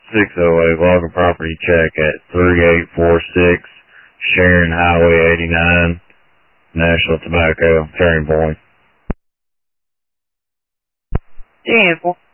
608 logging property check at 3846 Sharon Highway 89, National Tobacco, Turning Point. 10-4.